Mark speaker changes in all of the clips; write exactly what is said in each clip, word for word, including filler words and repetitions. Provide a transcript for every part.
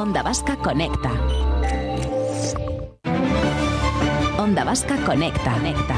Speaker 1: Onda Vasca Conecta. Onda Vasca Conecta. Conecta.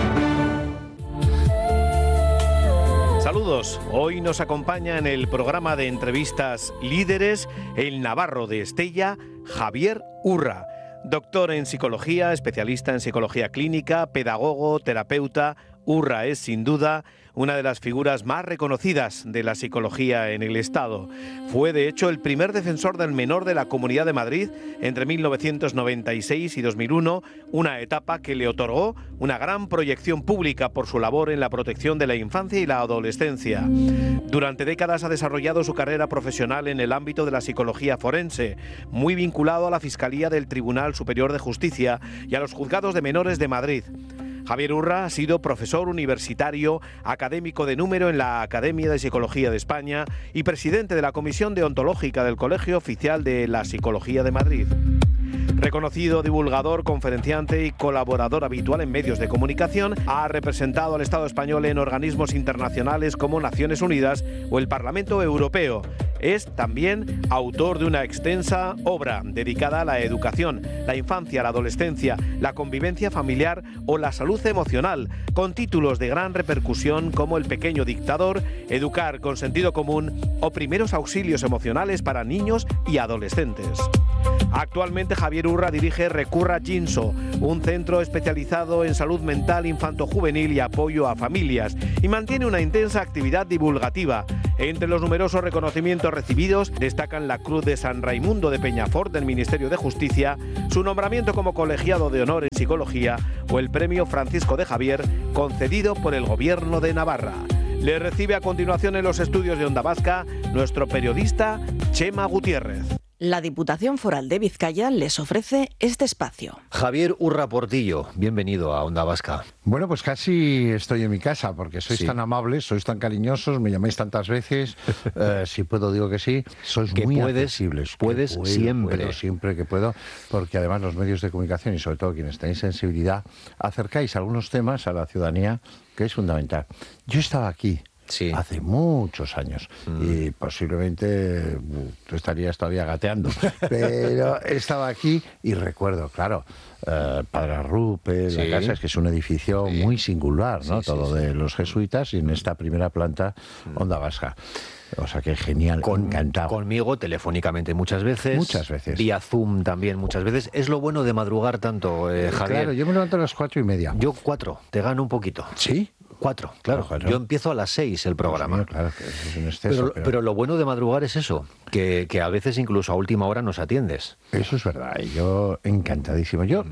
Speaker 2: Saludos, hoy nos acompaña en el programa de entrevistas Líderes el navarro de Estella, Javier Urra, doctor en psicología, especialista en psicología clínica, pedagogo, terapeuta. Urra es sin duda una de las figuras más reconocidas de la psicología en el Estado. Fue de hecho el primer defensor del menor de la Comunidad de Madrid entre mil novecientos noventa y seis y dos mil uno, una etapa que le otorgó una gran proyección pública por su labor en la protección de la infancia y la adolescencia. Durante décadas ha desarrollado su carrera profesional en el ámbito de la psicología forense, muy vinculado a la Fiscalía del Tribunal Superior de Justicia y a los juzgados de menores de Madrid. Javier Urra ha sido profesor universitario, académico de número en la Academia de Psicología de España y presidente de la Comisión Deontológica del Colegio Oficial de la Psicología de Madrid. Reconocido divulgador, conferenciante y colaborador habitual en medios de comunicación, ha representado al Estado español en organismos internacionales como Naciones Unidas o el Parlamento Europeo. Es también autor de una extensa obra dedicada a la educación, la infancia, la adolescencia, la convivencia familiar o la salud emocional, con títulos de gran repercusión como El pequeño dictador, Educar con sentido común o Primeros auxilios emocionales para niños y adolescentes. Actualmente Javier Urra dirige Recurra Ginso, un centro especializado en salud mental infanto-juvenil y apoyo a familias, y mantiene una intensa actividad divulgativa. Entre los numerosos reconocimientos recibidos destacan la Cruz de San Raimundo de Peñafort del Ministerio de Justicia, su nombramiento como colegiado de honor en psicología o el Premio Francisco de Javier concedido por el Gobierno de Navarra. Le recibe a continuación en los estudios de Onda Vasca nuestro periodista Chema Gutiérrez.
Speaker 3: La Diputación Foral de Vizcaya les ofrece este espacio.
Speaker 4: Javier Urra Portillo, bienvenido a Onda Vasca.
Speaker 5: Bueno, pues casi estoy en mi casa, porque sois
Speaker 4: Sí.
Speaker 5: tan amables, sois tan cariñosos, me llamáis tantas veces, eh, si puedo digo que sí, sois
Speaker 4: Que
Speaker 5: muy
Speaker 4: puedes,
Speaker 5: accesibles. Que
Speaker 4: puedes
Speaker 5: puedo,
Speaker 4: siempre.
Speaker 5: puedo, siempre que puedo, porque además los medios de comunicación y sobre todo quienes tenéis sensibilidad, acercáis algunos temas a la ciudadanía que es fundamental. Yo estaba aquí.
Speaker 4: Sí.
Speaker 5: Hace muchos años
Speaker 4: Mm.
Speaker 5: y posiblemente uh, tú estarías todavía gateando, pero estaba aquí y recuerdo, claro, eh, Padre Arrupe,
Speaker 4: Sí.
Speaker 5: la casa, es que es un edificio
Speaker 4: Sí.
Speaker 5: muy singular, ¿no?
Speaker 4: Sí, sí,
Speaker 5: Todo
Speaker 4: sí.
Speaker 5: de los jesuitas y en esta primera planta Onda Vasca. O sea que genial,
Speaker 4: Con,
Speaker 5: encantado.
Speaker 4: Conmigo telefónicamente muchas veces.
Speaker 5: Muchas veces.
Speaker 4: Vía Zoom también muchas veces. Es lo bueno de madrugar tanto, eh, Javier.
Speaker 5: Claro, yo me levanto a las cuatro y media.
Speaker 4: Yo cuatro, te gano un poquito.
Speaker 5: ¿Sí?
Speaker 4: Cuatro, claro.
Speaker 5: Claro.
Speaker 4: Yo empiezo a las seis el programa.
Speaker 5: Dios mío, claro, que eso es un exceso.
Speaker 4: Pero,
Speaker 5: pero-
Speaker 4: pero lo bueno de madrugar es eso, que, que a veces incluso a última hora nos atiendes.
Speaker 5: Eso es verdad, y yo encantadísimo. Yo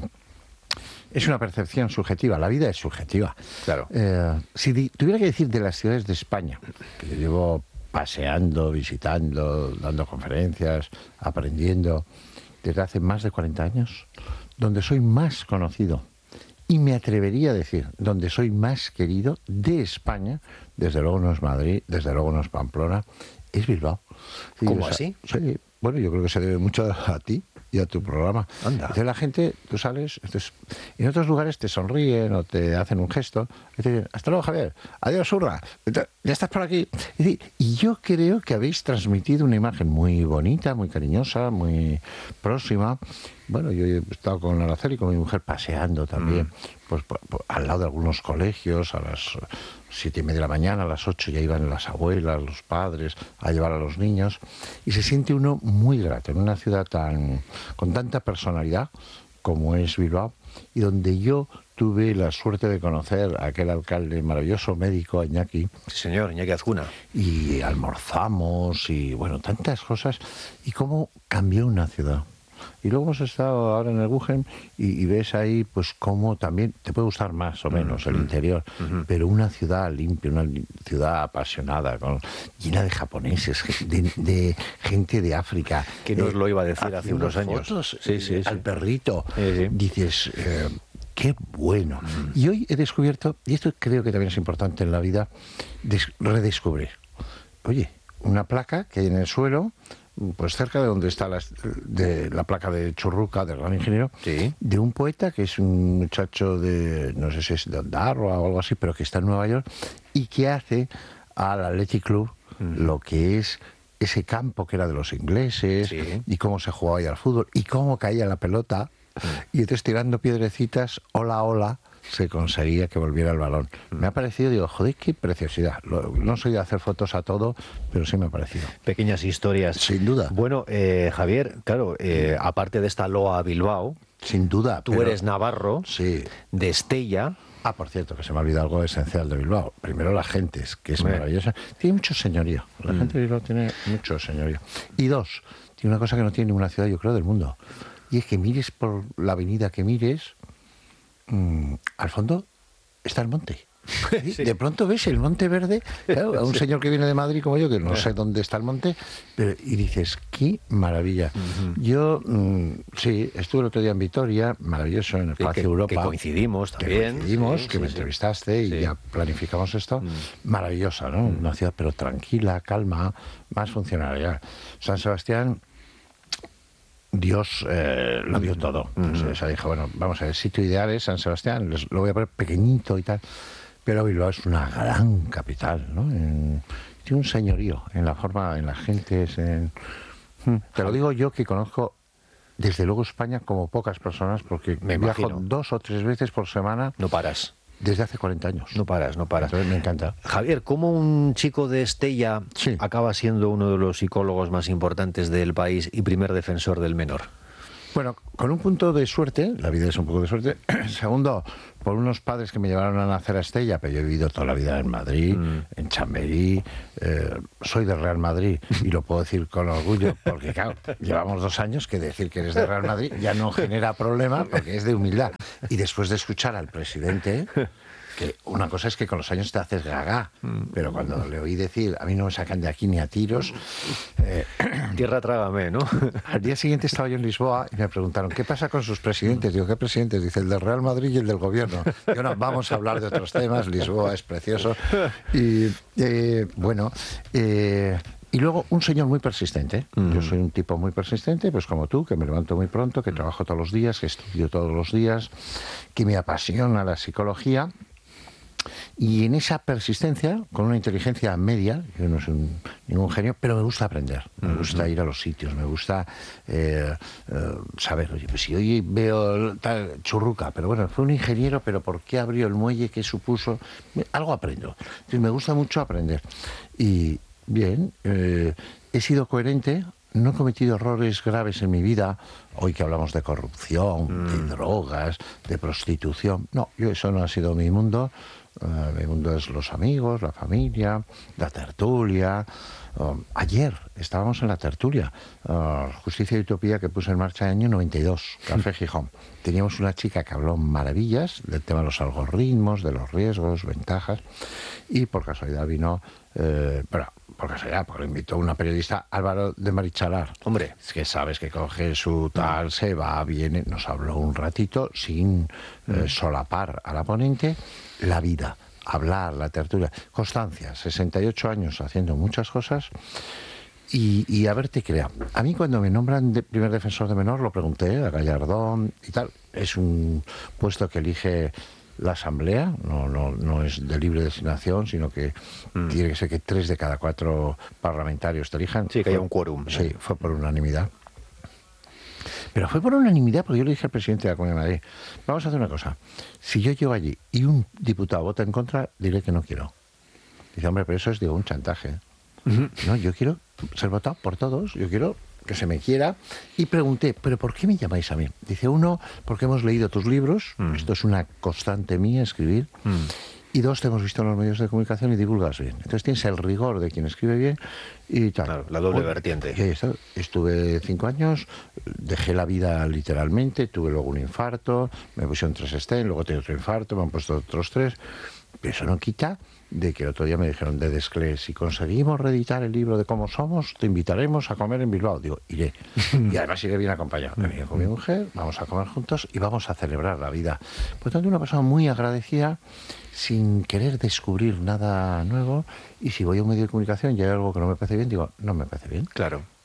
Speaker 5: es una percepción subjetiva, la vida es subjetiva.
Speaker 4: Claro.
Speaker 5: Eh, si di- tuviera que decir de las ciudades de España, que yo llevo paseando, visitando, dando conferencias, aprendiendo desde hace más de cuarenta años, donde soy más conocido y me atrevería a decir donde soy más querido de España, desde luego no es Madrid, desde luego no es Pamplona, es Bilbao. Sí,
Speaker 4: ¿Cómo
Speaker 5: o sea,
Speaker 4: así?
Speaker 5: Sí, bueno, yo creo que se debe mucho a ti y a tu programa.
Speaker 4: Anda.
Speaker 5: Entonces la gente, tú sales, entonces, en otros lugares te sonríen o te hacen un gesto, y te dicen, hasta luego Javier, adiós Urra, ya estás por aquí. Es decir, y yo creo que habéis transmitido una imagen muy bonita, muy cariñosa, muy próxima. Bueno, yo he estado con Araceli y con mi mujer paseando también, pues por- por- al lado de algunos colegios, a las siete y media de la mañana, a las ocho ya iban las abuelas, los padres a llevar a los niños, y se siente uno muy grato en una ciudad tan con tanta personalidad como es Bilbao, y donde yo tuve la suerte de conocer a aquel alcalde maravilloso, médico, a Iñaki,
Speaker 4: Sí, señor, Iñaki Azcuna.
Speaker 5: y almorzamos y bueno, tantas cosas, y cómo cambió una ciudad. Y luego hemos estado ahora en el Guggenheim y, y ves ahí pues cómo también te puede gustar más o menos el interior, pero una ciudad limpia, una li- ciudad apasionada, con, llena de japoneses, ge- de, de gente de África.
Speaker 4: Que nos
Speaker 5: eh,
Speaker 4: lo iba a decir hace
Speaker 5: haciendo
Speaker 4: unos años.
Speaker 5: fotos,
Speaker 4: Sí,
Speaker 5: eh,
Speaker 4: sí, sí.
Speaker 5: al perrito.
Speaker 4: Sí, sí.
Speaker 5: Dices, eh, qué bueno. Y hoy he descubierto, y esto creo que también es importante en la vida, des- redescubrir. Oye, una placa que hay en el suelo, pues cerca de donde está la, de la placa de Churruca, del gran ingeniero,
Speaker 4: Sí.
Speaker 5: de un poeta que es un muchacho de, no sé si es de Ondarroa o algo así, pero que está en Nueva York y que hace al Athletic Club lo que es ese campo que era de los ingleses,
Speaker 4: Sí.
Speaker 5: y cómo se jugaba ahí al fútbol, y cómo caía la pelota, y entonces tirando piedrecitas, hola, hola, se conseguía que volviera el balón. Me ha parecido, digo, joder, qué preciosidad. Lo- no soy de hacer fotos a todo, pero sí me ha parecido.
Speaker 4: Pequeñas historias.
Speaker 5: Sin duda.
Speaker 4: Bueno, eh, Javier, claro, eh, aparte de esta loa a Bilbao,
Speaker 5: Sin duda.
Speaker 4: tú
Speaker 5: pero-
Speaker 4: eres navarro,
Speaker 5: Sí.
Speaker 4: de Estella.
Speaker 5: Ah, por cierto, que se me ha olvidado algo esencial de Bilbao. Primero la gente, es que es
Speaker 4: Hombre.
Speaker 5: maravillosa. Tiene mucho señorío. La
Speaker 4: Mm.
Speaker 5: gente de Bilbao tiene mucho señorío. Y dos, tiene una cosa que no tiene ninguna ciudad, yo creo, del mundo. Y es que mires por la avenida que mires, mm, al fondo está el monte. Y
Speaker 4: Sí.
Speaker 5: De pronto ves el Monte Verde, claro, a un señor que viene de Madrid como yo, que no sé dónde está el monte, pero, y dices, qué maravilla. Yo, mm, sí, estuve el otro día en Vitoria, maravilloso, en el
Speaker 4: Que-
Speaker 5: Espacio
Speaker 4: que,
Speaker 5: Europa.
Speaker 4: que coincidimos
Speaker 5: Que
Speaker 4: también.
Speaker 5: coincidimos,
Speaker 4: Sí,
Speaker 5: que
Speaker 4: sí,
Speaker 5: me
Speaker 4: sí.
Speaker 5: entrevistaste y
Speaker 4: Sí.
Speaker 5: ya planificamos esto.
Speaker 4: Mm.
Speaker 5: Maravillosa, ¿no? Una ciudad pero tranquila, calma, más funcionalidad. San Sebastián, Dios eh, lo dio todo.
Speaker 4: Mm.
Speaker 5: O sea, dije, bueno, vamos a ver, sitio ideal es San Sebastián, les- lo voy a poner pequeñito y tal. Pero Bilbao es una gran capital, ¿no? En- tiene un señorío en la forma, en las gentes, en... Mm. Te lo digo yo que conozco desde luego España como pocas personas, porque
Speaker 4: Me
Speaker 5: viajo
Speaker 4: imagino.
Speaker 5: dos o tres veces por semana
Speaker 4: No paras,
Speaker 5: desde hace cuarenta años.
Speaker 4: no paras, no paras.
Speaker 5: Entonces me encanta.
Speaker 4: Javier, ¿cómo un chico de Estella
Speaker 5: Sí.
Speaker 4: acaba siendo uno de los psicólogos más importantes del país y primer defensor del menor?
Speaker 5: Bueno, con un punto de suerte, la vida es un poco de suerte. Segundo, por unos padres que me llevaron a nacer a Estella, pero yo he vivido toda la vida en Madrid,
Speaker 4: Mm.
Speaker 5: en Chamberí, eh, soy de Real Madrid y lo puedo decir con orgullo, porque claro, llevamos dos años que decir que eres de Real Madrid ya no genera problema porque es de humildad. Y después de escuchar al presidente, que una cosa es que con los años te haces gaga, pero cuando le oí decir, a mí no me sacan de aquí ni a tiros, eh,
Speaker 4: Tierra trágame, ¿no?
Speaker 5: al día siguiente estaba yo en Lisboa y me preguntaron, ¿qué pasa con sus presidentes? Digo, ¿qué presidentes? Dice, el del Real Madrid y el del gobierno. Yo no, vamos a hablar de otros temas, Lisboa es precioso. Y eh, bueno, eh, y luego un señor muy persistente. Yo soy un tipo muy persistente, pues como tú, que me levanto muy pronto, que trabajo todos los días, que estudio todos los días, que me apasiona la psicología. Y en esa persistencia, con una inteligencia media, yo no soy un- ningún genio, pero me gusta aprender, me gusta ir a los sitios, me gusta eh, eh, saber, oye, pues si hoy veo tal churruca, pero bueno, fue un ingeniero, pero ¿por qué abrió el muelle? ¿Qué supuso? Me- Algo aprendo. Entonces me gusta mucho aprender. Y bien, eh, he sido coherente. No he cometido errores graves en mi vida, hoy que hablamos de corrupción, de drogas, de prostitución. No, yo eso no ha sido mi mundo. Uh, mi mundo es los amigos, la familia, la tertulia. Uh, ayer estábamos en la tertulia, uh, Justicia y Utopía, que puse en marcha en el año noventa y dos, Café Gijón. Teníamos una chica que habló maravillas del tema de los algoritmos, de los riesgos, ventajas, y por casualidad vino, eh, bueno, por casualidad, porque lo invitó una periodista, Álvaro de Marichalar.
Speaker 4: Hombre.
Speaker 5: Es que sabes que coge su tal, se va, viene, nos habló un ratito sin eh, solapar a la ponente, la vida, hablar, la tertulia. Constancia, sesenta y ocho años haciendo muchas cosas y, y haberte creado. A mí cuando me nombran de primer defensor de menor, lo pregunté a Gallardón y tal, es un puesto que elige la Asamblea, no, no, no es de libre designación, sino que mm. tiene que ser que tres de cada cuatro parlamentarios te elijan.
Speaker 4: Sí, que haya un quórum.
Speaker 5: Sí, fue por unanimidad. Pero fue por unanimidad, porque yo le dije al presidente de la Comunidad de Madrid, vamos a hacer una cosa, si yo llego allí y un diputado vota en contra, diré que no quiero. Dice, hombre, pero eso es, digo, un chantaje. Uh-huh. No, yo quiero ser votado por todos, yo quiero que se me quiera. Y pregunté, ¿pero por qué me llamáis a mí? Dice, uno, porque hemos leído tus libros, mm. esto es una constante mía, escribir, mm. y dos, te hemos visto en los medios de comunicación y divulgas bien. Entonces tienes el rigor de quien escribe bien y tal.
Speaker 4: Claro, la doble vertiente.
Speaker 5: Y ahí está. Estuve cinco años, dejé la vida literalmente, tuve luego un infarto, me pusieron tres stents, luego tuve otro infarto, me han puesto otros tres, pero eso no quita de que el otro día me dijeron de Desclés, si conseguimos reeditar el libro de Cómo Somos, te invitaremos a comer en Bilbao. Digo, iré. Y además iré bien acompañado. Me vine con mi mujer, vamos a comer juntos y vamos a celebrar la vida. Por tanto, una persona muy agradecida, sin querer descubrir nada nuevo. Y si voy a un medio de comunicación y hay algo que no me parece bien, digo, no me parece bien.
Speaker 4: Claro.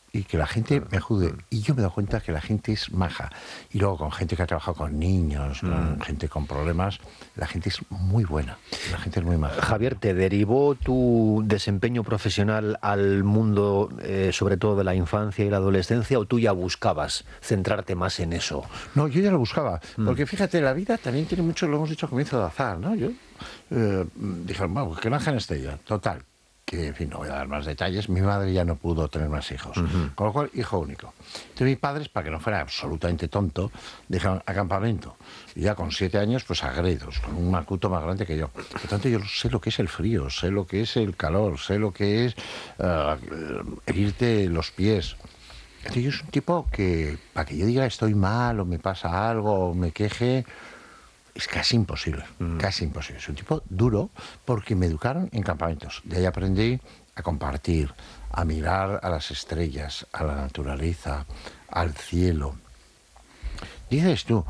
Speaker 5: y que la gente me juzgue. Y yo me doy cuenta que la gente es maja. Y luego con gente que ha trabajado con niños, con mm. gente con problemas, la gente es muy buena. La gente es muy maja.
Speaker 4: Javier, ¿te derivó tu desempeño profesional al mundo, eh, sobre todo de la infancia y la adolescencia, o tú ya buscabas centrarte más en eso?
Speaker 5: No, yo ya lo buscaba.
Speaker 4: Mm.
Speaker 5: Porque fíjate, la vida también tiene mucho, lo hemos dicho al comienzo, de azar, ¿no? Yo eh, dijeron, vamos, que naja en Estella. Total. Que, en fin, no voy a dar más detalles, mi madre ya no pudo tener más hijos, uh-huh. con lo cual, hijo único. Entonces mis padres, para que no fuera absolutamente tonto, dijeron, acampamento. Y ya con siete años, pues a Gredos, con un macuto más grande que yo. Por lo tanto, yo sé lo que es el frío, sé lo que es el calor, sé lo que es uh, herirte los pies. Entonces yo soy un tipo que, para que yo diga estoy mal, o me pasa algo, o me queje, es casi imposible, mm. casi imposible. Es un tipo duro porque me educaron en campamentos. De ahí aprendí a compartir, a mirar a las estrellas, a la naturaleza, al cielo. Dices tú,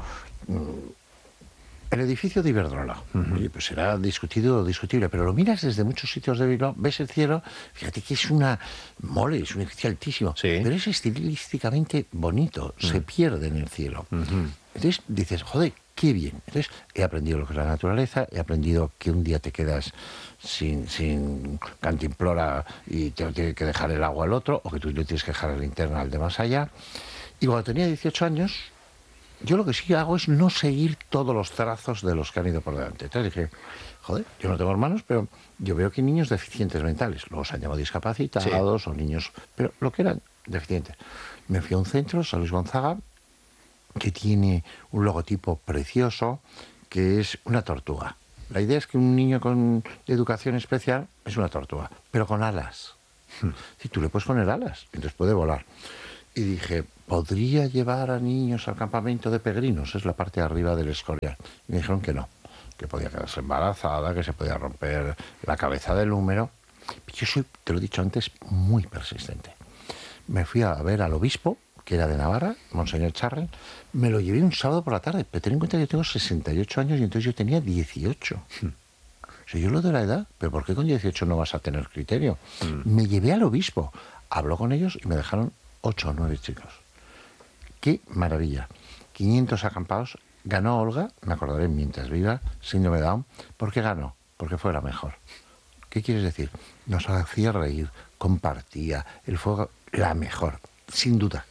Speaker 5: el edificio de Iberdrola, uh-huh. pues será discutido o discutible, pero lo miras desde muchos sitios de Bilbao, ves el cielo, fíjate que es una mole, es un edificio altísimo, sí. pero es estilísticamente bonito, uh-huh. se pierde en el cielo. Uh-huh. Entonces dices, joder, qué bien. Entonces he aprendido lo que es la naturaleza, he aprendido que un día te quedas sin, sin cantimplora y te tiene que dejar el agua al otro, o que tú le tienes que dejar la linterna al de más allá. Y cuando tenía dieciocho años, yo lo que sí hago es no seguir todos los trazos de los que han ido por delante. Entonces dije, joder, yo no tengo hermanos, pero yo veo que hay niños deficientes mentales. Luego se han llamado discapacitados, sí. o niños, pero lo que eran deficientes. Me fui a un centro, San Luis Gonzaga, que tiene un logotipo precioso, que es una tortuga. La idea es que un niño con educación especial es una tortuga, pero con alas. Si tú le puedes poner alas, entonces puede volar. Y dije, ¿podría llevar a niños al campamento de peregrinos? Es la parte de arriba del Escorial. Y me dijeron que no, que podía quedarse embarazada, que se podía romper la cabeza del húmero. Yo soy, te lo he dicho antes, muy persistente. Me fui a ver al obispo, que era de Navarra, Monseñor Charren, me lo llevé un sábado por la tarde, pero ten en cuenta que yo tengo sesenta y ocho años y entonces yo tenía dieciocho. Hmm. O sea, yo lo de la edad, pero ¿por qué con dieciocho no vas a tener criterio? Hmm. Me llevé al obispo, habló con ellos y me dejaron ocho o nueve chicos. ¡Qué maravilla! quinientos acampados, ganó Olga, me acordaré mientras viva, síndrome de Down. ¿Por qué ganó? Porque fue la mejor. ¿Qué quieres decir? Nos hacía reír, compartía, el fuego, la mejor, sin duda.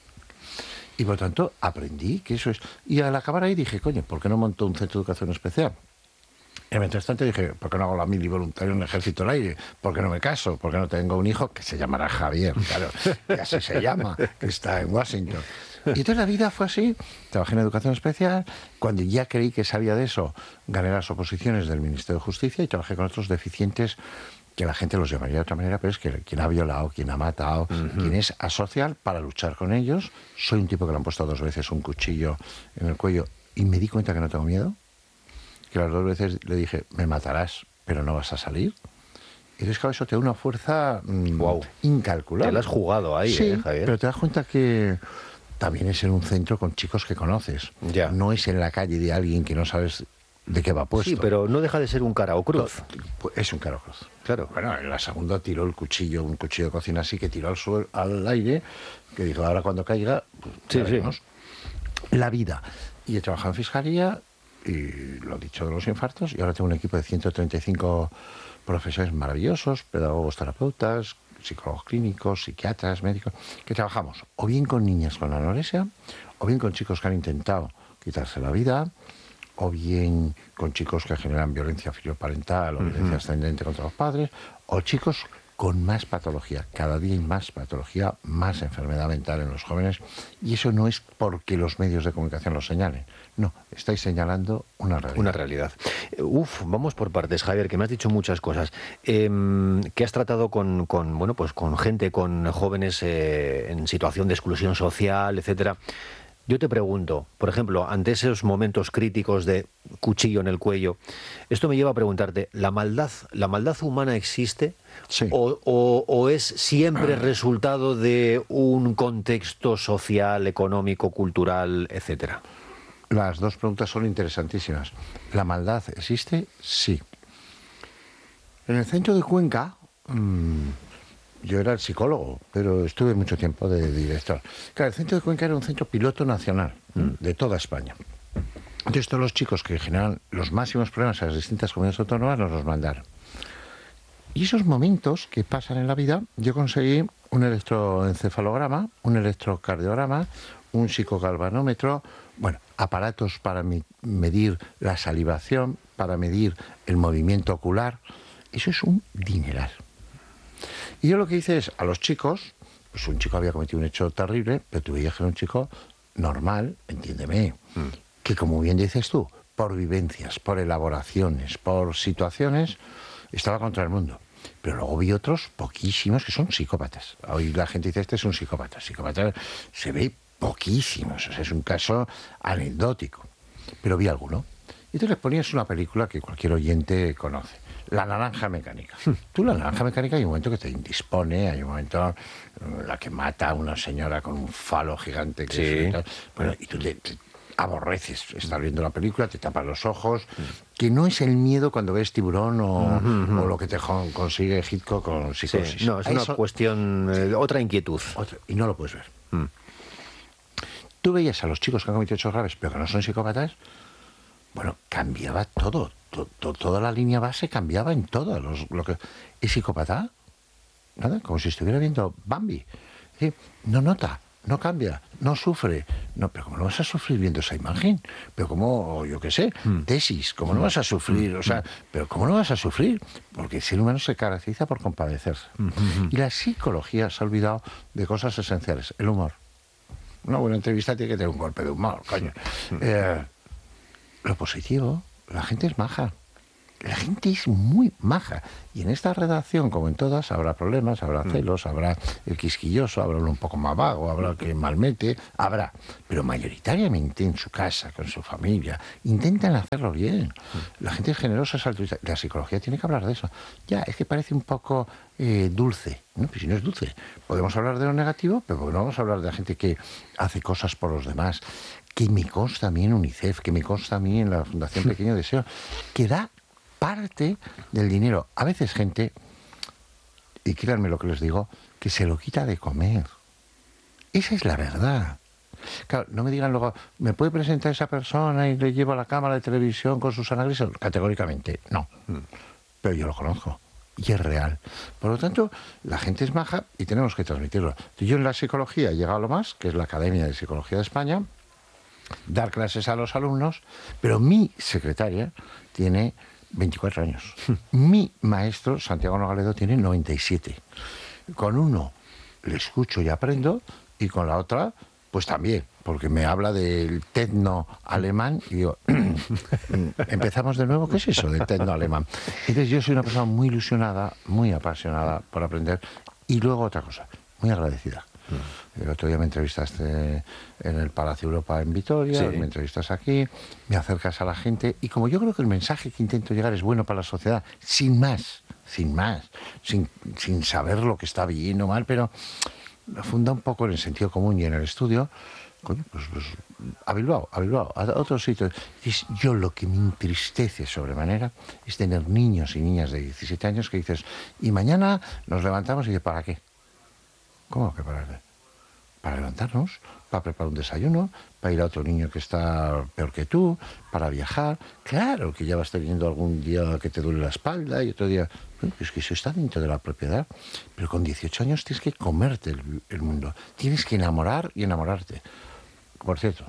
Speaker 5: Y por lo tanto aprendí que eso es. Y al acabar ahí dije, coño, ¿por qué no monto un centro de educación especial? Y mientras tanto dije, ¿por qué no hago la mili voluntaria en el Ejército del Aire? ¿Por qué no me caso? ¿Por qué no tengo un hijo que se llamará Javier? Claro, que así se llama, que está en Washington. Y entonces la vida fue así. Trabajé en educación especial. Cuando ya creí que sabía de eso, gané las oposiciones del Ministerio de Justicia y trabajé con otros deficientes que la gente los llamaría de otra manera, pero es que quien ha violado, quien ha matado, uh-huh. quien es asocial, para luchar con ellos. Soy un tipo que le han puesto dos veces un cuchillo en el cuello y me di cuenta que no tengo miedo. Que las dos veces le dije, me matarás, pero no vas a salir. Y entonces, claro, eso te da una fuerza mmm, wow. incalculable.
Speaker 4: Te la has jugado ahí,
Speaker 5: sí,
Speaker 4: eh, Javier.
Speaker 5: Pero te das cuenta que también es en un centro con chicos que conoces.
Speaker 4: Ya.
Speaker 5: No es en la calle de alguien que no sabes de qué va puesto.
Speaker 4: Sí, pero no deja de ser un cara o cruz.
Speaker 5: Es un cara o cruz.
Speaker 4: Claro.
Speaker 5: Bueno, en la segunda tiró el cuchillo, un cuchillo de cocina así, que tiró al suelo, al aire, que dijo, ahora cuando caiga, pues,
Speaker 4: sí, sí.
Speaker 5: La vida. Y he trabajado en fiscalía, y lo he dicho de los infartos, y ahora tengo un equipo de ciento treinta y cinco profesores maravillosos, pedagogos, terapeutas, psicólogos clínicos, psiquiatras, médicos, que trabajamos o bien con niñas con anorexia, o bien con chicos que han intentado quitarse la vida, o bien con chicos que generan violencia filioparental o uh-huh. violencia ascendente contra los padres, o chicos con más patología. Cada día hay más patología, más enfermedad mental en los jóvenes, y eso no es porque los medios de comunicación lo señalen. No, estáis señalando una realidad.
Speaker 4: Una realidad. Uf, vamos por partes, Javier, que me has dicho muchas cosas. Eh, que has tratado con, con, bueno, pues con gente, con jóvenes eh, en situación de exclusión social, etcétera. Yo te pregunto, por ejemplo, ante esos momentos críticos de cuchillo en el cuello, esto me lleva a preguntarte, ¿la maldad, la maldad humana existe?
Speaker 5: Sí.
Speaker 4: O, o, ¿O es siempre resultado de un contexto social, económico, cultural, etcétera?
Speaker 5: Las dos preguntas son interesantísimas. ¿La maldad existe? Sí. En el centro de Cuenca, mmm, yo era el psicólogo, pero estuve mucho tiempo de director. Claro, el centro de Cuenca era un centro piloto nacional, mm. de toda España. Entonces todos los chicos que generan los máximos problemas a las distintas comunidades autónomas nos los mandaron. Y esos momentos que pasan en la vida, yo conseguí un electroencefalograma, un electrocardiograma, un psicogalvanómetro, bueno, aparatos para mi- medir la salivación, para medir el movimiento ocular. Eso es un dineral. Y yo lo que hice es, a los chicos, pues un chico había cometido un hecho terrible, pero tú veías que era un chico normal, entiéndeme, mm. que como bien dices tú, por vivencias, por elaboraciones, por situaciones, estaba contra el mundo. Pero luego vi otros poquísimos que son psicópatas. Hoy la gente dice, este es un psicópata. Psicópata se ve poquísimos, o sea, es un caso anecdótico. Pero vi alguno. Y entonces les ponías una película que cualquier oyente conoce. La naranja mecánica. Tú, la naranja mecánica, hay un momento que te indispone, hay un momento en la que mata a una señora con un falo gigante. Que
Speaker 4: sí.
Speaker 5: es, y tal. Bueno, y tú te, te aborreces estar viendo la película, te tapas los ojos, que no es el miedo cuando ves Tiburón o, uh-huh. o lo que te consigue Hitchcock con Psicosis.
Speaker 4: Sí, no, es una Eso, cuestión, eh, otra inquietud.
Speaker 5: Otra, y no lo puedes ver. Mm. Tú veías a los chicos que han cometido hechos graves, pero que no son psicópatas, bueno, cambiaba todo. To, to, toda la línea base cambiaba en todo. Los, lo que, ¿Es psicópata? Nada, como si estuviera viendo Bambi. ¿Sí? No nota, no cambia, no sufre. No, pero ¿cómo no vas a sufrir viendo esa imagen? Pero ¿cómo, yo qué sé, mm. tesis? ¿Cómo no vas a sufrir? O sea, pero ¿cómo no vas a sufrir? Porque el ser humano se caracteriza por compadecerse. Mm-hmm. Y la psicología se ha olvidado de cosas esenciales. El humor. Una buena entrevista tiene que tener un golpe de humor, coño. Eh, lo positivo, la gente es maja. La gente es muy maja. Y en esta redacción, como en todas, habrá problemas, habrá celos, habrá el quisquilloso, habrá uno un poco más vago, habrá el que malmete, habrá. Pero mayoritariamente en su casa, con su familia, intentan hacerlo bien. La gente es generosa, es altruista. La psicología tiene que hablar de eso. Ya, es que parece un poco eh, dulce. No, pues si no es dulce. Podemos hablar de lo negativo, pero no vamos a hablar de la gente que hace cosas por los demás. Que me consta a mí en UNICEF, que me consta a mí en la Fundación Pequeño Deseo, que da parte del dinero. A veces gente, y créanme lo que les digo, que se lo quita de comer. Esa es la verdad. Claro, no me digan luego, ¿me puede presentar esa persona y le llevo a la cámara de televisión con sus análisis? Categóricamente, no. Pero yo lo conozco. Y es real. Por lo tanto, la gente es maja y tenemos que transmitirlo. Yo en la psicología he llegado a lo más, que es la Academia de Psicología de España, dar clases a los alumnos, pero mi secretaria tiene veinticuatro años. Mi maestro, Santiago Nogaledo, tiene noventa y siete. Con uno le escucho y aprendo, y con la otra, pues también, porque me habla del tecno alemán, y digo, empezamos de nuevo, ¿qué es eso del tecno alemán? Entonces yo soy una persona muy ilusionada, muy apasionada por aprender, y luego otra cosa, muy agradecida. El otro día me entrevistaste en el Palacio Europa en Vitoria, sí. Me entrevistas aquí, me acercas a la gente, y como yo creo que el mensaje que intento llegar es bueno para la sociedad, sin más, sin más, sin, sin saber lo que está bien o mal, pero lo funda un poco en el sentido común y en el estudio, coño, pues, pues a Bilbao, a Bilbao, a otros sitios. Es, yo lo que me entristece sobremanera es tener niños y niñas de diecisiete años que dices, y mañana nos levantamos y dices, ¿para qué? ¿Cómo que para qué? Para levantarnos, para preparar un desayuno, para ir a otro niño que está peor que tú, para viajar. Claro que ya vas teniendo algún día que te duele la espalda y otro día... Bueno, es que eso está dentro de la propiedad. Pero con dieciocho años tienes que comerte el, el mundo. Tienes que enamorar y enamorarte. Por cierto,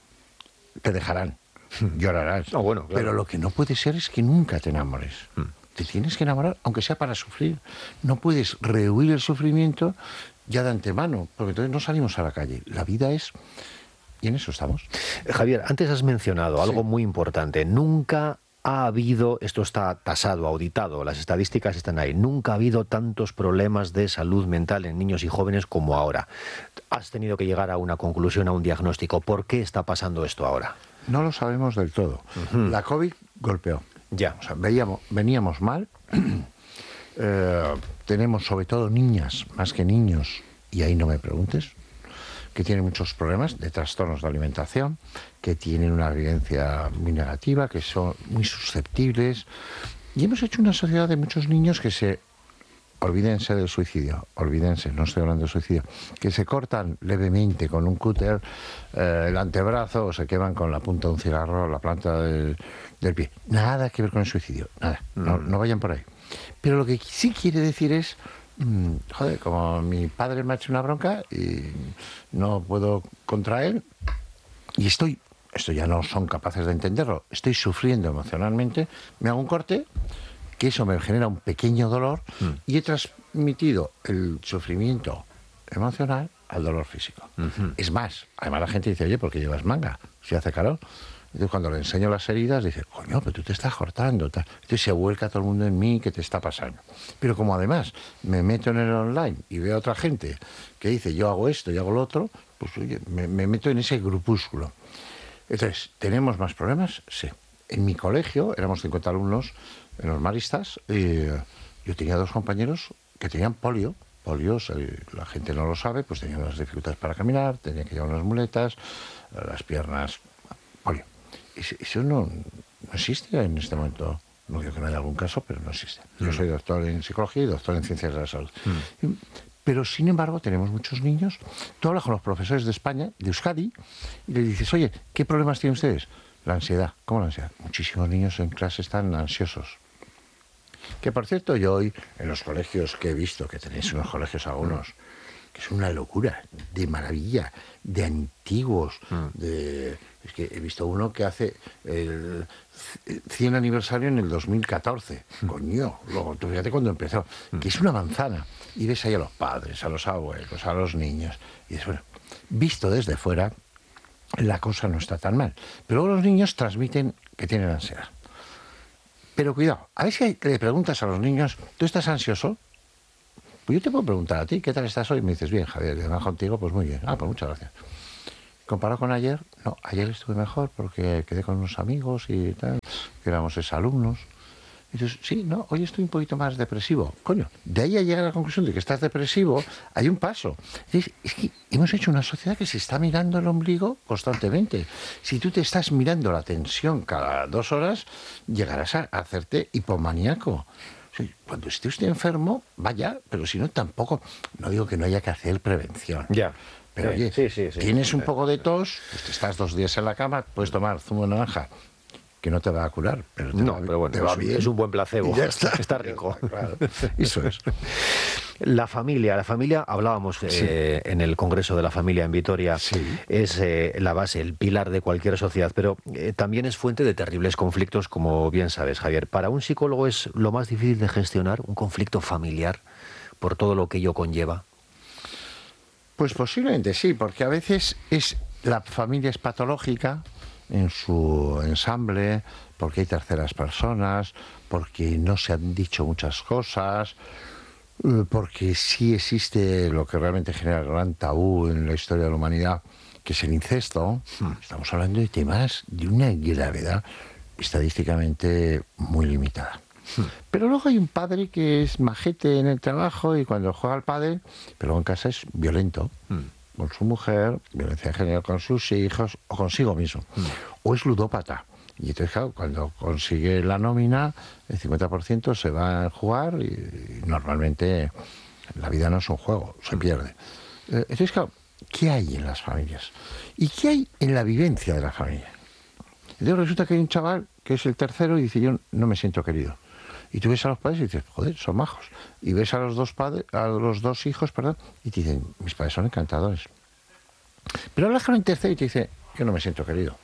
Speaker 5: te dejarán, llorarás.
Speaker 4: Oh, bueno, claro.
Speaker 5: Pero lo que no puede ser es que nunca te enamores. Hmm. Te tienes que enamorar, aunque sea para sufrir. No puedes rehuir el sufrimiento ya de antemano, porque entonces no salimos a la calle. La vida es... Y en eso estamos.
Speaker 4: Javier, antes has mencionado sí. algo muy importante. Nunca ha habido, esto está tasado, auditado, las estadísticas están ahí, nunca ha habido tantos problemas de salud mental en niños y jóvenes como ahora. Has tenido que llegar a una conclusión, a un diagnóstico. ¿Por qué está pasando esto ahora?
Speaker 5: No lo sabemos del todo. Uh-huh. La COVID golpeó.
Speaker 4: Ya.
Speaker 5: O sea, veíamos, veníamos mal. eh, tenemos sobre todo niñas, más que niños, y ahí no me preguntes, que tienen muchos problemas de trastornos de alimentación, que tienen una vivencia muy negativa, que son muy susceptibles. Y hemos hecho una sociedad de muchos niños que se olvídense del suicidio, olvídense, no estoy hablando de suicidio, que se cortan levemente con un cúter eh, el antebrazo o se queman con la punta de un cigarro la planta del, del pie. Nada que ver con el suicidio, nada, mm. no, no vayan por ahí. Pero lo que sí quiere decir es, mmm, joder, como mi padre me ha hecho una bronca y no puedo contra él, y estoy, esto ya no son capaces de entenderlo, estoy sufriendo emocionalmente, me hago un corte, que eso me genera un pequeño dolor mm. y he transmitido el sufrimiento emocional al dolor físico. Uh-huh. Es más, además la gente dice, oye, ¿por qué llevas manga? Si hace calor. Entonces cuando le enseño las heridas, dice, coño, pero tú te estás cortando. Tal. Entonces se vuelca todo el mundo en mí, ¿qué te está pasando? Pero como además me meto en el online y veo a otra gente que dice, yo hago esto y hago lo otro, pues oye, me, me meto en ese grupúsculo. Entonces, ¿tenemos más problemas? Sí. En mi colegio, éramos cincuenta alumnos, en los maristas, eh, yo tenía dos compañeros que tenían polio. Polio, la gente no lo sabe, pues tenían unas dificultades para caminar, tenían que llevar unas muletas, las piernas, polio. Eso, eso no, no existe en este momento. No digo que no haya algún caso, pero no existe. Yo mm. soy doctor en psicología y doctor en ciencias de la salud. Mm. Pero, sin embargo, tenemos muchos niños. Tú hablas con los profesores de España, de Euskadi, y les dices, oye, ¿qué problemas tienen ustedes? La ansiedad. ¿Cómo la ansiedad? Muchísimos niños en clase están ansiosos. Que, por cierto, yo hoy, en los colegios que he visto, que tenéis unos colegios algunos, que es una locura, de maravilla, de antiguos, mm. de... Es que he visto uno que hace el cien aniversario en el dos mil catorce. Mm. Coño, luego, tú fíjate cuando empezó, mm. que es una manzana. Y ves ahí a los padres, a los abuelos, a los niños. Y es bueno, visto desde fuera, la cosa no está tan mal. Pero luego los niños transmiten que tienen ansiedad. Pero cuidado, a ver si le preguntas a los niños, ¿tú estás ansioso? Pues yo te puedo preguntar a ti, ¿qué tal estás hoy? Y me dices, bien, Javier, y además contigo, pues muy bien. Ah, pues muchas gracias. Comparado con ayer, no, ayer estuve mejor porque quedé con unos amigos y tal, que éramos exalumnos. Y dices, sí, no, hoy estoy un poquito más depresivo. Coño, de ahí a llegar a la conclusión de que estás depresivo, hay un paso. Es, es que hemos hecho una sociedad que se está mirando el ombligo constantemente. Si tú te estás mirando la tensión cada dos horas, llegarás a hacerte hipomaníaco. Cuando esté usted enfermo, vaya, pero si no, tampoco. No digo que no haya que hacer prevención.
Speaker 4: Ya.
Speaker 5: Pero
Speaker 4: sí,
Speaker 5: oye,
Speaker 4: sí, sí, sí,
Speaker 5: tienes
Speaker 4: sí,
Speaker 5: un
Speaker 4: sí.
Speaker 5: poco de tos, pues estás dos días en la cama, puedes tomar zumo de naranja, que no te va a curar, pero te
Speaker 4: no,
Speaker 5: va,
Speaker 4: pero bueno,
Speaker 5: te va
Speaker 4: es,
Speaker 5: bien.
Speaker 4: Es un buen placebo.
Speaker 5: Ya está.
Speaker 4: Está rico.
Speaker 5: Claro, eso es.
Speaker 4: La familia, la familia, hablábamos sí. eh, en el Congreso de la Familia en Vitoria, sí. es eh, la base, el pilar de cualquier sociedad, pero eh, también es fuente de terribles conflictos, como bien sabes, Javier. Para un psicólogo es lo más difícil de gestionar un conflicto familiar por todo lo que ello conlleva.
Speaker 5: Pues posiblemente sí, porque a veces es la familia es patológica en su ensamble, porque hay terceras personas, porque no se han dicho muchas cosas, porque sí existe lo que realmente genera el gran tabú en la historia de la humanidad, que es el incesto. Estamos hablando de temas de una gravedad estadísticamente muy limitada. Pero luego hay un padre que es majete en el trabajo y cuando juega al pádel, pero luego en casa es violento mm. con su mujer, violencia en general con sus hijos o consigo mismo. Mm. O es ludópata. Y entonces, claro, cuando consigue la nómina, el cincuenta por ciento se va a jugar y, y normalmente la vida no es un juego, se pierde. Entonces, claro, ¿qué hay en las familias? ¿Y qué hay en la vivencia de la familia? Entonces resulta que hay un chaval que es el tercero y dice, yo no me siento querido. Y tú ves a los padres y dices, joder, son majos. Y ves a los dos padres, a los dos hijos, perdón, y te dicen, mis padres son encantadores. Pero hablas con el tercero y te dice, yo no me siento querido.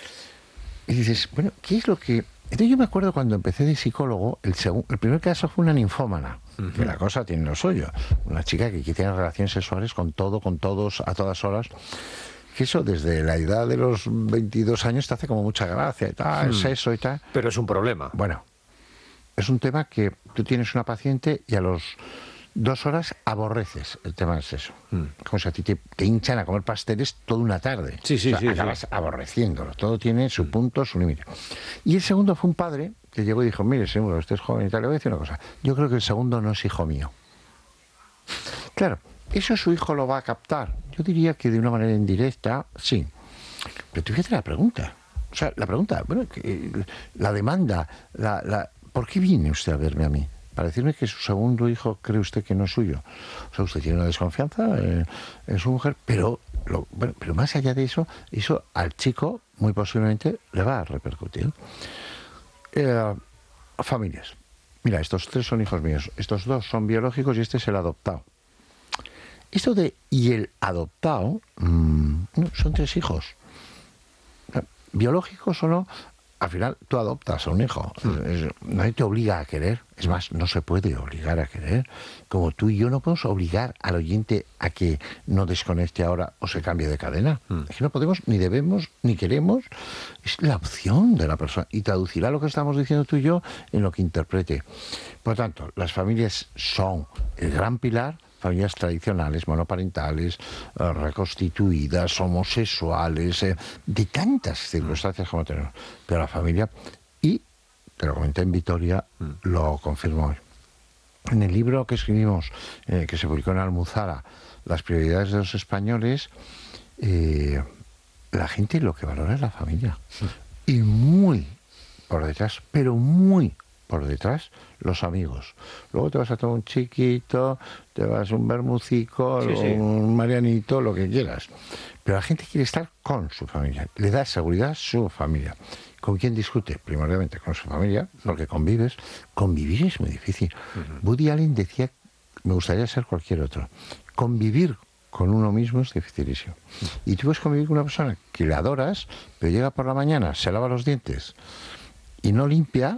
Speaker 5: Y dices, bueno, ¿qué es lo que...? Entonces yo me acuerdo cuando empecé de psicólogo, el, segundo, el primer caso fue una ninfómana, uh-huh. que la cosa tiene lo suyo. Una chica que tiene relaciones sexuales con todo, con todos, a todas horas. Que eso desde la edad de los veintidós años te hace como mucha gracia y tal, hmm. sexo y tal.
Speaker 4: Pero es un problema.
Speaker 5: Bueno, es un tema que tú tienes una paciente y a los dos horas aborreces el tema del sexo. Hmm. Como si a ti te, te hinchan a comer pasteles toda una tarde.
Speaker 4: Sí, sí,
Speaker 5: o sea,
Speaker 4: sí.
Speaker 5: acabas
Speaker 4: sí.
Speaker 5: aborreciéndolo. Todo tiene su punto, su límite. Y el segundo fue un padre que llegó y dijo, mire, señor, usted es joven y tal, le voy a decir una cosa. Yo creo que el segundo no es hijo mío. Claro, eso su hijo lo va a captar. Yo diría que de una manera indirecta, sí. Pero tú fíjate la pregunta. O sea, la pregunta, bueno, que, la demanda, la, la, ¿por qué viene usted a verme a mí? para decirme que su segundo hijo cree usted que no es suyo. O sea, usted tiene una desconfianza en, en su mujer, pero, lo, bueno, pero más allá de eso, eso al chico muy posiblemente le va a repercutir. Eh, familias. Mira, estos tres son hijos míos, estos dos son biológicos y este es el adoptado. Esto de y el adoptado, mmm, no, son tres hijos. Biológicos o no, al final tú adoptas a un hijo. Es, nadie te obliga a querer. Es más, no se puede obligar a querer. Como tú y yo no podemos obligar al oyente a que no desconecte ahora o se cambie de cadena. Mm. Es que no podemos, ni debemos, ni queremos. Es la opción de la persona. Y traducirá lo que estamos diciendo tú y yo en lo que interprete. Por tanto, las familias son el gran pilar. Familias tradicionales, monoparentales, eh, reconstituidas, homosexuales, eh, de tantas circunstancias como tenemos. Pero la familia, y te lo comenté en Vitoria, mm. lo confirmo hoy. En el libro que escribimos, eh, que se publicó en Almuzara, Las prioridades de los españoles, eh, la gente lo que valora es la familia. Mm. Y muy por detrás, pero muy por detrás, los amigos. Luego te vas a tomar un chiquito, te vas a un bermucico, sí, sí. un marianito, lo que quieras. Pero la gente quiere estar con su familia. Le da seguridad a su familia. ¿Con quién discute? Primordialmente con su familia, porque convives. Convivir es muy difícil. Uh-huh. Woody Allen decía, me gustaría ser cualquier otro. Convivir con uno mismo es dificilísimo. Uh-huh. Y tú puedes convivir con una persona que le adoras, pero llega por la mañana, se lava los dientes y no limpia.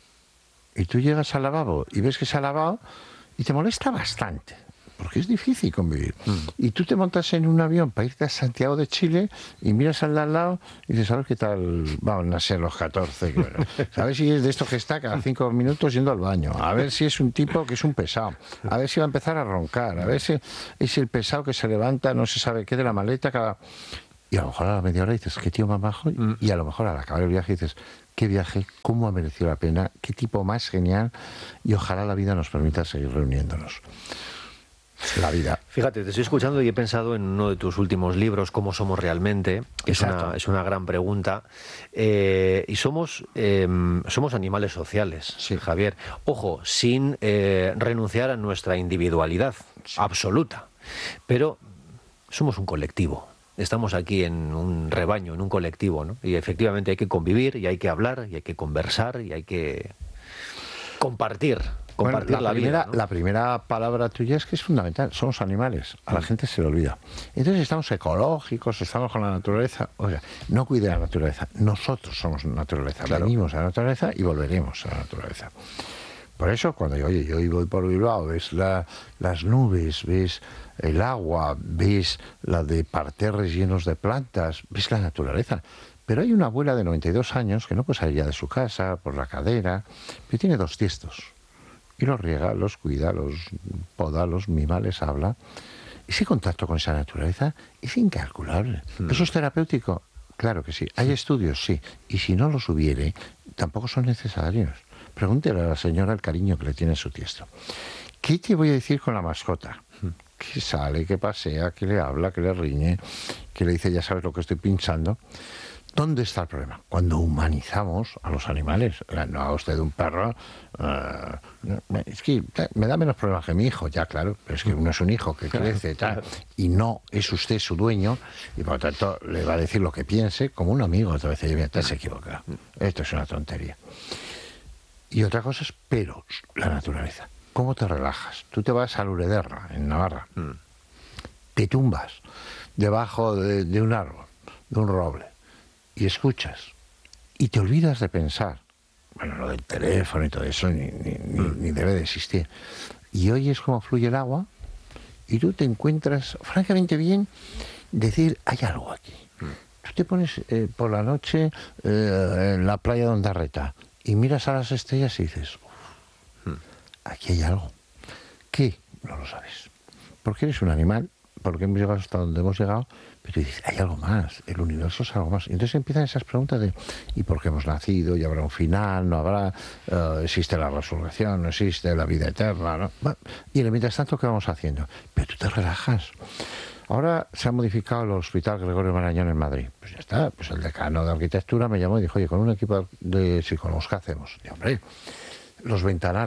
Speaker 5: Y tú llegas al lavabo y ves que se ha lavado y te molesta bastante, porque es difícil convivir. Mm. Y tú te montas en un avión para irte a Santiago de Chile y miras al de al lado y dices, ¿sabes qué tal van a ser los catorce? Bueno, ¿sabes si es de esto que está cada cinco minutos yendo al baño? A ver si es un tipo que es un pesado. A ver si va a empezar a roncar. A ver si es el pesado que se levanta, no se sabe qué de la maleta cada... Y a lo mejor a la media hora dices, qué tío más bajo. Mm. Y a lo mejor al acabar el viaje dices, qué viaje, cómo ha merecido la pena, qué tipo más genial, y ojalá la vida nos permita seguir reuniéndonos. La vida.
Speaker 4: Fíjate, te estoy escuchando y he pensado en uno de tus últimos libros, ¿Cómo somos realmente? Es una, es una gran pregunta. Eh, y somos, eh, somos animales sociales, sí. Javier. Ojo, sin eh, renunciar a nuestra individualidad sí. absoluta. Pero somos un colectivo. Estamos aquí en un rebaño, en un colectivo, ¿no? Y efectivamente hay que convivir, y hay que hablar, y hay que conversar, y hay que compartir, compartir
Speaker 5: bueno, la,
Speaker 4: la
Speaker 5: primera,
Speaker 4: vida, ¿no?
Speaker 5: La primera palabra tuya es que es fundamental, somos animales, a la gente se le olvida. Entonces estamos ecológicos, estamos con la naturaleza. Oiga, no cuide la naturaleza, nosotros somos naturaleza, claro. Venimos a la naturaleza y volveremos a la naturaleza. Por eso, cuando yo, oye, yo voy por Bilbao, ves la, las nubes, ves el agua, ves la de parterres llenos de plantas, ves la naturaleza. Pero hay una abuela de noventa y dos años que no puede salir ya de su casa por la cadera, pero tiene dos tiestos. Y los riega, los cuida, los poda, los mima, les habla. Ese contacto con esa naturaleza es incalculable. Mm. ¿Eso es terapéutico? Claro que sí. ¿Hay estudios? Sí. Y si no los hubiere, tampoco son necesarios. Pregúntele a la señora el cariño que le tiene a su tiesto. ¿Qué te voy a decir con la mascota? Que sale, que pasea, que le habla, que le riñe, que le dice, ya sabes lo que estoy pinchando. ¿Dónde está el problema? Cuando humanizamos a los animales. No a usted un perro. Uh, es que me da menos problemas que mi hijo, ya claro. Pero es que uno es un hijo que crece tal, y no es usted su dueño. Y por lo tanto le va a decir lo que piense como un amigo. Otra vez te has equivocado. Esto es una tontería. Y otra cosa es, pero, la naturaleza. ¿Cómo te relajas? Tú te vas a Lurederra, en Navarra. Mm. Te tumbas debajo de, de un árbol, de un roble, y escuchas. Y te olvidas de pensar. Bueno, lo del teléfono y todo eso ni, ni, mm. ni, ni debe de existir. Y oyes cómo fluye el agua, y tú te encuentras francamente bien decir, hay algo aquí. Mm. Tú te pones eh, por la noche eh, en la playa de Ondarreta, y miras a las estrellas y dices, uff, aquí hay algo. ¿Qué? No lo sabes. Porque eres un animal, porque hemos llegado hasta donde hemos llegado, pero dices, hay algo más, el universo es algo más. Y entonces empiezan esas preguntas de, ¿y por qué hemos nacido? ¿Y habrá un final? ¿No habrá? Uh, ¿Existe la resurrección? ¿No existe la vida eterna? ¿No? Bueno, y mientras tanto, ¿qué vamos haciendo? Pero tú te relajas. Ahora se ha modificado el Hospital Gregorio Marañón en Madrid. Pues ya está, pues el decano de arquitectura me llamó y dijo, oye, con un equipo de psicólogos, ¿qué hacemos? Y hombre, los ventanales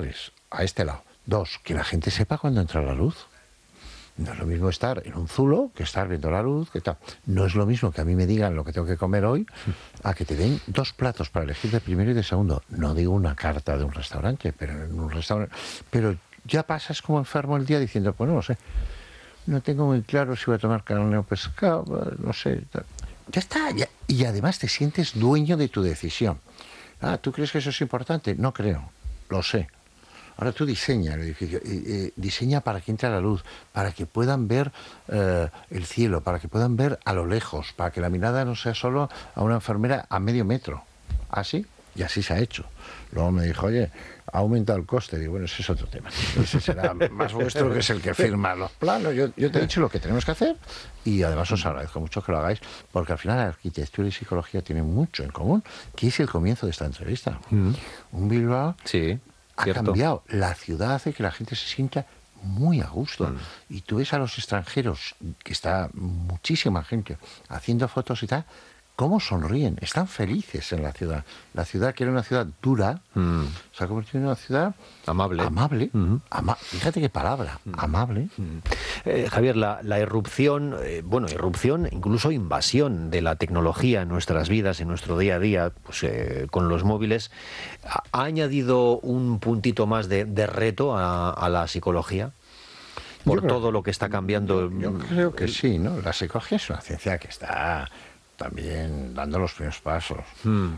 Speaker 5: a este lado. Dos, que la gente sepa cuándo entra la luz. No es lo mismo estar en un zulo que estar viendo la luz, que tal. No es lo mismo que a mí me digan lo que tengo que comer hoy, a que te den dos platos para elegir de primero y de segundo. No digo una carta de un restaurante, pero en un restaurante. Pero ya pasas como enfermo el día diciendo, pues no lo sé, no tengo muy claro si voy a tomar carne o pescado, no sé. Tal. Ya está, ya. Y además te sientes dueño de tu decisión. Ah, ¿tú crees que eso es importante? No creo, lo sé. Ahora tú diseña el edificio, eh, eh, diseña para que entre la luz, para que puedan ver eh, el cielo, para que puedan ver a lo lejos, para que la mirada no sea solo a una enfermera a medio metro. Así, y así se ha hecho. Luego me dijo, oye, ha aumentado el coste. Digo, bueno, ese es otro tema. Ese será más vuestro, que es el que firma los planos. Yo, yo te he dicho lo que tenemos que hacer y además os agradezco mucho que lo hagáis, porque al final la arquitectura y psicología tienen mucho en común, que es el comienzo de esta entrevista. Mm. Un Bilbao...
Speaker 4: Sí.
Speaker 5: Ha
Speaker 4: Cierto.
Speaker 5: cambiado. La ciudad hace que la gente se sienta muy a gusto. Mm. Y tú ves a los extranjeros, que está muchísima gente haciendo fotos y tal, cómo sonríen, están felices en la ciudad. La ciudad, que era una ciudad dura, mm. se ha convertido en una ciudad
Speaker 4: amable.
Speaker 5: Amable.
Speaker 4: Mm-hmm.
Speaker 5: Ama Fíjate qué palabra, mm. amable.
Speaker 4: Mm. Eh, Javier, la, la irrupción, eh, bueno, irrupción, incluso invasión de la tecnología en nuestras vidas, en nuestro día a día, pues eh, con los móviles, ¿ha, ha añadido un puntito más de, de reto a, a la psicología? Por creo, todo lo que está cambiando.
Speaker 5: Yo, yo creo que sí, ¿no? La psicología es una ciencia que está también dando los primeros pasos. Mm.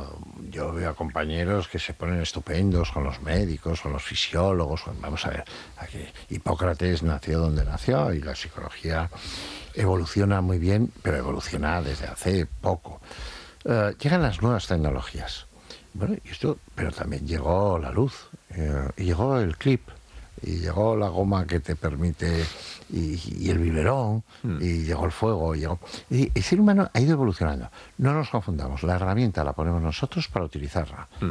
Speaker 5: Yo veo a compañeros que se ponen estupendos con los médicos, con los fisiólogos. Vamos a ver, aquí Hipócrates nació donde nació y la psicología evoluciona muy bien, pero evoluciona desde hace poco. Uh, llegan las nuevas tecnologías. Bueno, y esto, pero también llegó la luz, uh, y llegó el clip, y llegó la goma que te permite, y, y el biberón, mm. y llegó el fuego, y llegó... Y el ser humano ha ido evolucionando. No nos confundamos, la herramienta la ponemos nosotros para utilizarla. Mm.